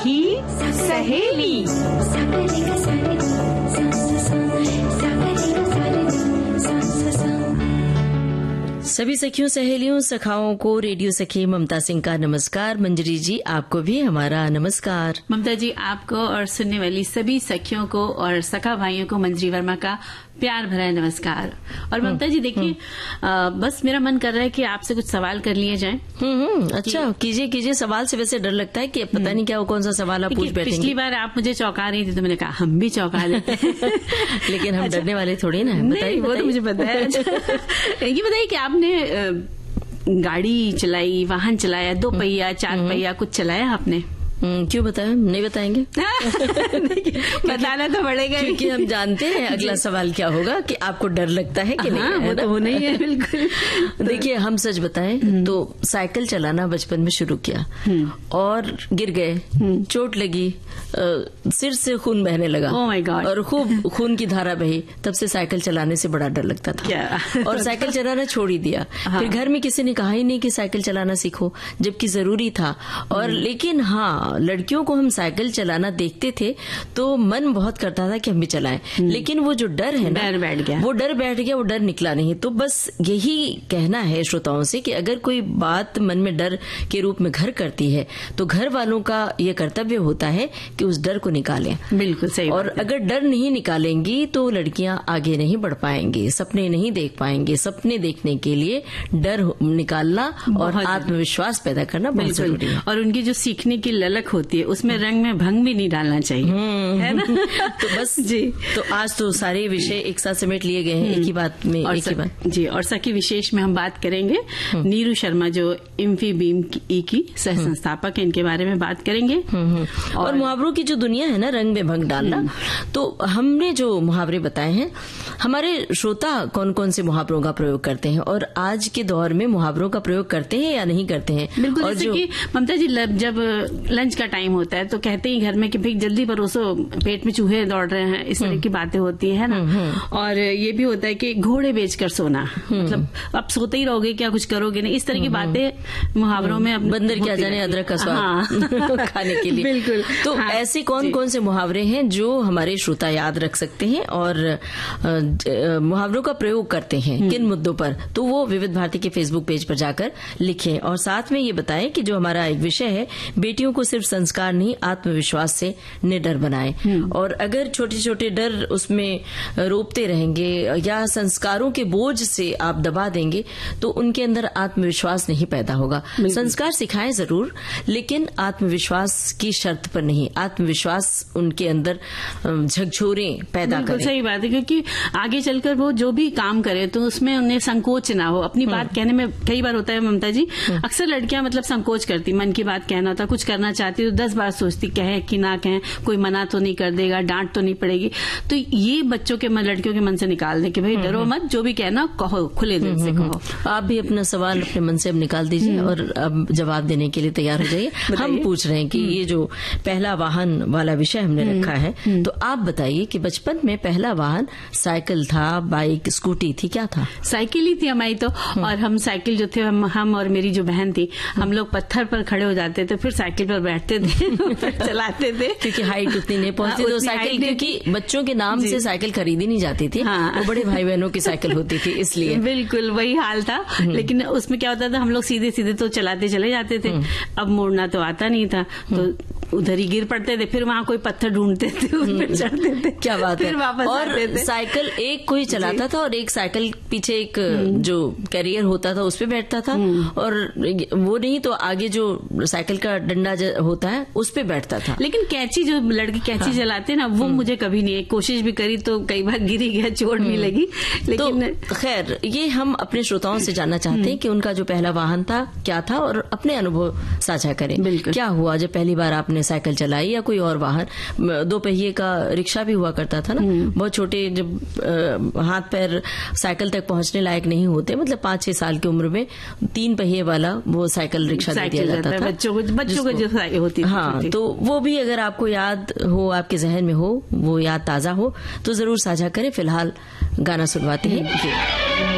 सखी सहेली। सभी सखियों सहेलियों सखाओं को रेडियो सखी ममता सिंह का नमस्कार। मंजरी जी आपको भी हमारा नमस्कार। ममता जी आपको और सुनने वाली सभी सखियों को और सखा भाइयों को मंजरी वर्मा का प्यार भरा नमस्कार। और ममता जी देखिए बस मेरा मन कर रहा है कि आपसे कुछ सवाल कर लिए जाएं। अच्छा कीजिए सवाल से वैसे डर लगता है कि पता नहीं क्या वो कौन सा सवाल आप पूछ बैठेंगे। पिछली बार आप मुझे चौंका रही थी तो मैंने कहा हम भी चौंका लेते हैं। लेकिन हम डरने वाले थोड़ी ना है। बताइए वो तो मुझे पता है। ये बताइए कि आपने गाड़ी चलाई, वाहन चलाया, 2 पहिया 4 पहिया कुछ चलाया आपने? क्यों बताया? नहीं बताएंगे। बताना तो पड़ेगा क्योंकि हम जानते हैं अगला सवाल क्या होगा कि आपको डर लगता है कि नहीं। वो तो होना ही है बिल्कुल। देखिए हम सच बताएं तो साइकिल चलाना बचपन में शुरू किया और गिर गए, चोट लगी, सिर से खून बहने लगा। Oh my God. और खूब खून की धारा बही। तब से साइकिल चलाने से बड़ा डर लगता था और साइकिल चलाना छोड़ ही दिया। फिर घर में किसी ने कहा ही नहीं कि साइकिल चलाना सीखो, जबकि जरूरी था। और लेकिन हाँ, लड़कियों को हम साइकिल चलाना देखते थे तो मन बहुत करता था कि हम भी चलाएं। लेकिन वो जो डर है ना, डर बैठ गया, वो डर निकला नहीं। तो बस यही कहना है श्रोताओं से कि अगर कोई बात मन में डर के रूप में घर करती है तो घर वालों का ये कर्तव्य होता है कि उस डर को निकालें। बिल्कुल सही। और अगर डर नहीं निकालेंगी तो लड़कियां आगे नहीं बढ़ पाएंगी, सपने नहीं देख पाएंगे। सपने देखने के लिए डर निकालना और आत्मविश्वास पैदा करना बहुत जरूरी है। और उनकी जो सीखने की ललक होती है उसमें रंग में भंग भी नहीं डालना चाहिए, है ना? तो बस जी। तो आज तो सारे विषय एक साथ समेट लिए गए हैं एक ही बात में। एक ही बात जी। और सखी विशेष में हम बात करेंगे नीरू शर्मा जो इंफीबीम की सह संस्थापक है, इनके बारे में बात करेंगे। और मुहावरों की जो दुनिया है ना, रंग में भंग डालना, तो हमने जो मुहावरे बताए हैं, हमारे श्रोता कौन कौन से मुहावरों का प्रयोग करते हैं और आज के दौर में मुहावरों का प्रयोग करते हैं या नहीं करते हैं? बिल्कुल। और जैसे कि ममता जी जब लंच का टाइम होता है तो कहते हैं घर में कि भाई जल्दी परोसो, पेट में चूहे दौड़ रहे हैं, इस तरह की बातें होती है ना। और ये भी होता है कि घोड़े बेचकर सोना, मतलब अब सोते ही रहोगे क्या, कुछ करोगे नहीं, इस तरह की बातें मुहावरों में। बंदर क्या जाने अदरक का स्वाद खाने के लिए। बिल्कुल। तो ऐसे कौन कौन से मुहावरे हैं जो हमारे श्रोता याद रख सकते हैं और मुहावरों का प्रयोग करते हैं किन मुद्दों पर? तो वो विविध भारती के फेसबुक पेज पर जाकर लिखें और साथ में ये बताएं कि जो हमारा एक विषय है, बेटियों को सिर्फ संस्कार नहीं आत्मविश्वास से निडर बनाएं। और अगर छोटे छोटे डर उसमें रोपते रहेंगे या संस्कारों के बोझ से आप दबा देंगे तो उनके अंदर आत्मविश्वास नहीं पैदा होगा। संस्कार सिखाएं जरूर, लेकिन आत्मविश्वास की शर्त पर नहीं। आत्मविश्वास उनके अंदर झकझोरें पैदा करें। सही बात है, क्योंकि आगे चलकर वो जो भी काम करे तो उसमें उन्हें संकोच ना हो। अपनी बात कहने में कई बार होता है ममता जी, अक्सर लड़कियां मतलब संकोच करती, मन की बात कहना होता, कुछ करना चाहती तो 10 बार सोचती कहें कि ना कहें, कोई मना तो नहीं कर देगा, डांट तो नहीं पड़ेगी। तो ये बच्चों के लड़कियों के मन से निकाल दे कि भाई डरो मत, जो भी कहना कहो, खुले दिल से कहो। आप भी अपना सवाल अपने मन से अब निकाल दीजिए और अब जवाब देने के लिए तैयार हो जाइए। हम पूछ रहे हैं कि ये जो पहला वाहन वाला विषय हमने रखा है, तो आप बताइए कि बचपन में पहला वाहन साइकिल था, बाइक, स्कूटी थी, क्या था? साइकिल ही थी हमारी तो। और हम साइकिल जो थे, हम और मेरी जो बहन थी, हम लोग पत्थर पर खड़े हो जाते थे, फिर साइकिल पर बैठते थे, फिर चलाते थे। क्योंकि हाइट उतनी नहीं पहुंचती तो साइकिल, क्योंकि बच्चों के नाम से साइकिल खरीदी नहीं जाती थी। वो बड़े भाई बहनों की साइकिल होती थी, इसलिए। बिल्कुल वही हाल था। लेकिन उसमें क्या होता था, हम लोग सीधे सीधे तो चलाते चले जाते थे। अब मोड़ना तो आता नहीं था तो उधर ही गिर पड़ते थे, फिर वहां कोई पत्थर ढूंढते थे, उस पर चढ़ते थे। क्या बात है। फिर वापस और आते थे। साइकिल एक कोई चलाता था और एक साइकिल पीछे एक जो कैरियर होता था उस पे बैठता था, और वो नहीं तो आगे जो साइकिल का डंडा होता है उस पे बैठता था। लेकिन कैची, जो लड़के कैची चलाते ना, वो मुझे कभी नहीं, कोशिश भी करी तो कई बार गिरी गया, चोट भी लगी। लेकिन तो खैर ये हम अपने श्रोताओं से जानना चाहते हैं कि उनका जो पहला वाहन था क्या था और अपने अनुभव साझा करें। क्या हुआ जब पहली बार आपने साइकिल चलाई या कोई और वाहन? 2 पहिए का रिक्शा भी हुआ करता था ना, बहुत छोटे, जब हाथ पैर साइकिल तक पहुंचने लायक नहीं होते, मतलब 5-6 साल की उम्र में 3 पहिए वाला वो साइकिल रिक्शा दे दिया जाता था बच्चों को जो होती थी। हाँ, तो वो भी अगर आपको याद हो, आपके जहन में हो, वो याद ताजा हो तो जरूर साझा करें। फिलहाल गाना सुनवाते हैं।